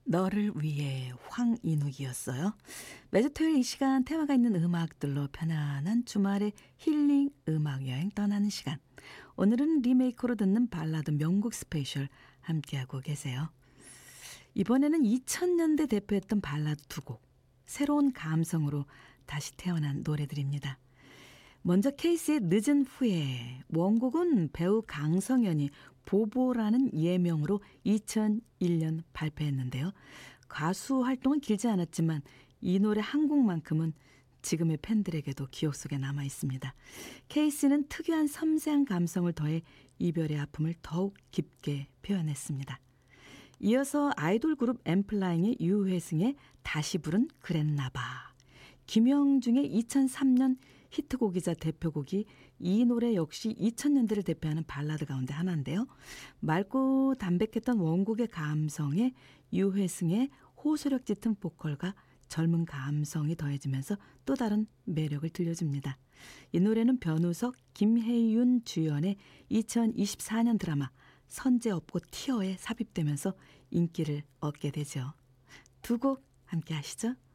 너를 위해 황인욱이었어요. 매주 토요일 이 시간 테마가 있는 음악들로 편안한 주말의 힐링 음악 여행 떠나는 시간. 오늘은 리메이크로 듣는 발라드 명곡 스페셜 함께하고 계세요. 이번에는 2000년대 대표했던 발라드 두 곡, 새로운 감성으로 다시 태어난 노래들입니다. 먼저 케이스의 늦은 후에, 원곡은 배우 강성현이 보보라는 예명으로 2001년 발표했는데요. 가수 활동은 길지 않았지만 이 노래 한 곡만큼은 지금의 팬들에게도 기억 속에 남아 있습니다. 케이스는 특유한 섬세한 감성을 더해 이별의 아픔을 더욱 깊게 표현했습니다. 이어서 아이돌 그룹 엠플라잉의 유회승의 다시 부른 그랬나봐, 김영중의 2003년 히트곡이자 대표곡이 이 노래 역시 2000년대를 대표하는 발라드 가운데 하나인데요. 맑고 담백했던 원곡의 감성에 유회승의 호소력 짙은 보컬과 젊은 감성이 더해지면서 또 다른 매력을 들려줍니다. 이 노래는 변우석, 김혜윤 주연의 2024년 드라마 선제 없고 티어에 삽입되면서 인기를 얻게 되죠. 두 곡 함께 하시죠.